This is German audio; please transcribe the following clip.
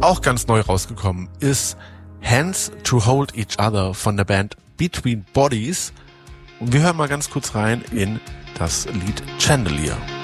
Auch ganz neu rausgekommen ist Hands to Hold Each Other von der Band Between Bodies. Und wir hören mal ganz kurz rein in das Lied Chandelier.